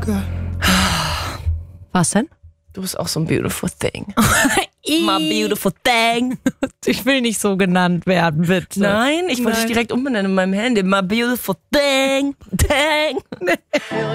girl. Was denn? Du bist auch so ein beautiful thing. My beautiful thing. Ich will nicht so genannt werden, bitte. Nein, ich wollte dich direkt umbenennen in meinem Handy. My beautiful thing.